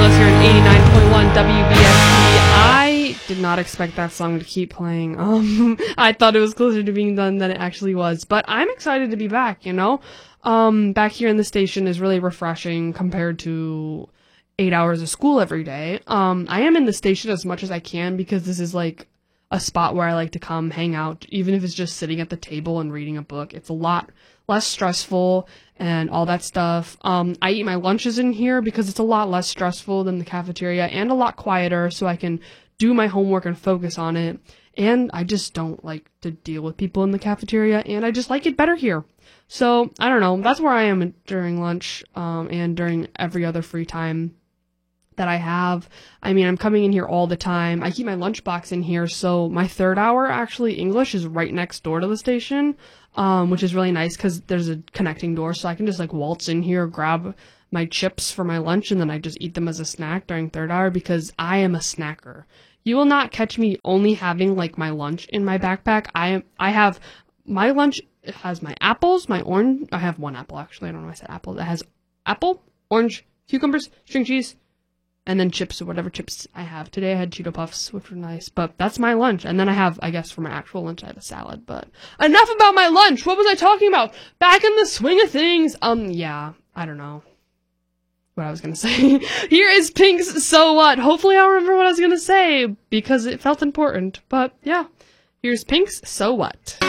Carlos here at 89.1 WBSP. I did not expect that song to keep playing. I thought it was closer to being done than it actually was, but I'm excited to be back, you know? Back here in the station is really refreshing compared to 8 hours of school every day. I am in the station as much as I can because this is like a spot where I like to come hang out, even if it's just sitting at the table and reading a book. It's a lot less stressful and all that stuff. I eat my lunches in here because it's a lot less stressful than the cafeteria and a lot quieter, so I can do my homework and focus on it. And I just don't like to deal with people in the cafeteria, and I just like it better here. So, I don't know, that's where I am during lunch, and during every other free time that I have. I mean, I'm coming in here all the time. I keep my lunchbox in here, so my third hour, actually, English is right next door to the station, which is really nice because there's a connecting door, so I can just like waltz in here, grab my chips for my lunch, and then I just eat them as a snack during third hour because I am a snacker. You will not catch me only having like my lunch in my backpack. I have my lunch. It has my apples, my orange. I have one apple actually. I don't know why I said apple. It has apple, orange, cucumbers, string cheese, and then chips or whatever chips I have. Today I had Cheeto Puffs, which were nice, but that's my lunch. And then I have, I guess for my actual lunch, I have a salad, but enough about my lunch. What was I talking about? Back in the swing of things. Yeah, I don't know what I was gonna say. Here is Pink's So What. Hopefully I'll remember what I was gonna say because it felt important, but yeah, here's Pink's So What.